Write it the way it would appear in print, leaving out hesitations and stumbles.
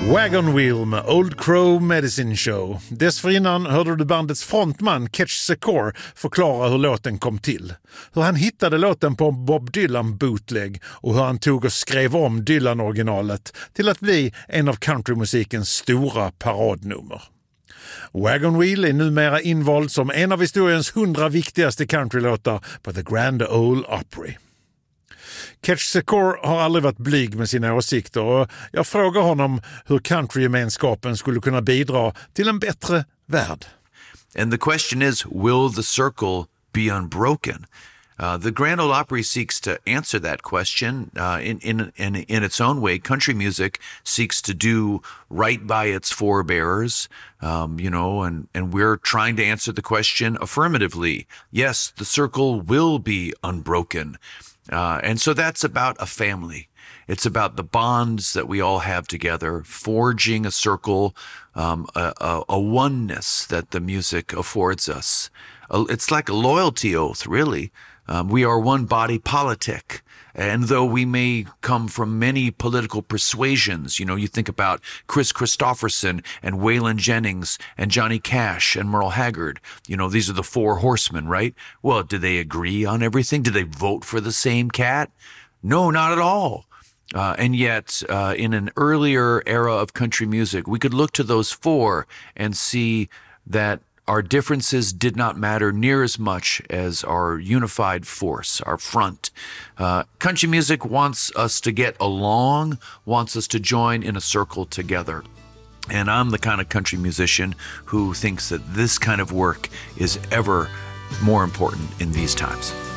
Wagon Wheel med Old Crow Medicine Show. Dessförinnan hörde du bandets frontman Ketch Secor förklara hur låten kom till. Hur han hittade låten på en Bob Dylan bootleg och hur han tog och skrev om Dylan-originalet till att bli en av countrymusikens stora paradnummer. Wagon Wheel är numera invald som en av historiens 100 viktigaste countrylåtar på The Grand Ole Opry. Ketch Secor har aldrig varit blyg med sina åsikter och jag frågar honom hur countrygemenskapen skulle kunna bidra till en bättre värld. And the question is, will the circle be unbroken? The Grand Ole Opry seeks to answer that question in its own way. Country music seeks to do right by its forebears, and we're trying to answer the question affirmatively. Yes, the circle will be unbroken. And so that's about a family. It's about the bonds that we all have together, forging a circle, a oneness that the music affords us. It's like a loyalty oath, really. We are one body politic. And though we may come from many political persuasions, you think about Chris Christopherson and Waylon Jennings and Johnny Cash and Merle Haggard. These are the four horsemen, right? Well, did they agree on everything? Did they vote for the same cat? No, not at all. And yet, in an earlier era of country music, we could look to those four and see that our differences did not matter near as much as our unified force, our front. Country music wants us to get along, wants us to join in a circle together. And I'm the kind of country musician who thinks that this kind of work is ever more important in these times.